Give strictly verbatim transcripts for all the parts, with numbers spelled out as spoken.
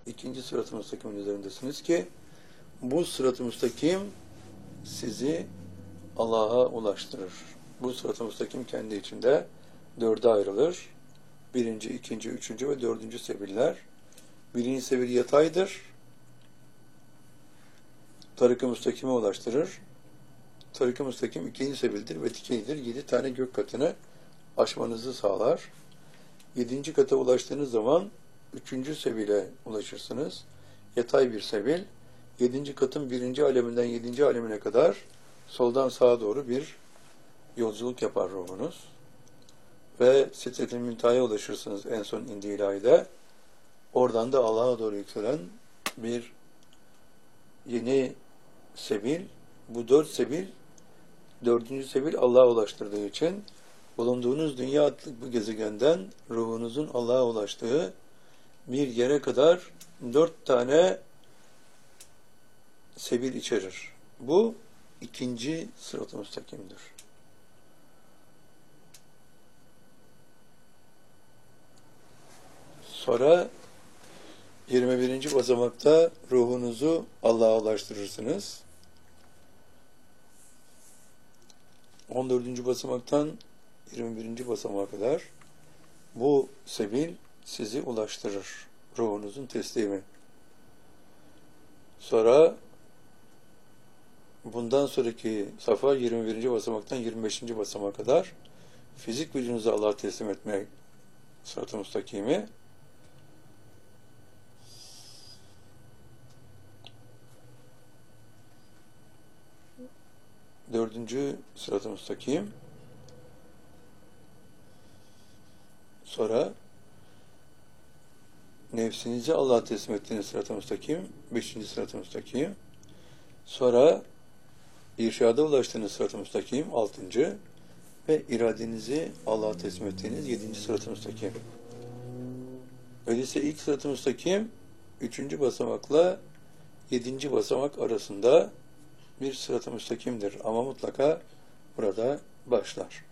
ikinci sırat-ı müstakimin üzerindesiniz ki bu sırat-ı müstakim sizi Allah'a ulaştırır. Bu sırat-ı müstakim kendi içinde dörde ayrılır. Birinci, ikinci, üçüncü ve dördüncü sebiller. Birinci sebil yataydır. Tarık-ı müstakime ulaştırır. Tarık-ı müstakim ikinci sebildir ve dikeydir. Yedi tane gök katını aşmanızı sağlar. Yedinci kata ulaştığınız zaman üçüncü sebile ulaşırsınız. Yatay bir sebil. Yedinci katın birinci aleminden yedinci alemine kadar soldan sağa doğru bir yolculuk yapar ruhunuz. Ve Sidret-i Münteha'ya ulaşırsınız en son indi ilahide. Oradan da Allah'a doğru yükselen bir yeni sebil. Bu dört sebil, dördüncü sebil Allah'a ulaştırdığı için bulunduğunuz dünya adlı bu gezegenden ruhunuzun Allah'a ulaştığı bir yere kadar dört tane sebil içerir. Bu ikinci sırat-ı müstakimdir. Sonra yirmi birinci basamakta ruhunuzu Allah'a ulaştırırsınız. on dördüncü basamaktan yirmi birinci basamağa kadar bu sebil sizi ulaştırır. Ruhunuzun teslimi. Sonra bundan sonraki safha yirmi birinci basamaktan yirmi beşinci basamağa kadar fizik vücudunuzu Allah'a teslim etmeye sırat-ı müstakimi. Dördüncü sırat-ı müstakim. Sonra nefsinizi Allah'a teslim ettiğiniz sırat-ı müstakim. Beşinci sırat-ı müstakim. Sonra irşada ulaştığınız sırat-ı müstakim. Altıncı. Ve iradenizi Allah'a teslim ettiğiniz yedinci sırat-ı müstakim. Öyleyse ilk sırat-ı müstakim üçüncü basamakla yedinci basamak arasında bir sırat-ı müstakimdir. Ama mutlaka burada başlar.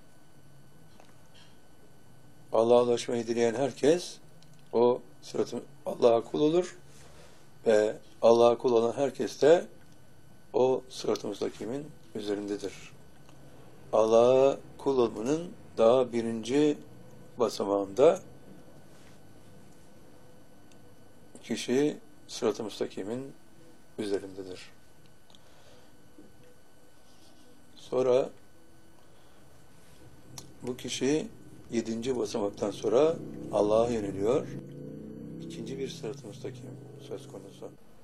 Allah'a ulaşmayı dileyen herkes o sırat-ı Allah'a kul olur ve Allah'a kul olan herkes de o sırat-ı müstakimin üzerindedir. Allah'a kul olmanın daha birinci basamağında kişi sırat-ı müstakimin üzerindedir. Sonra bu kişi yedinci basamaktan sonra Allah'a yöneliyor. İkinci bir sırat-ı müstakim söz konusu.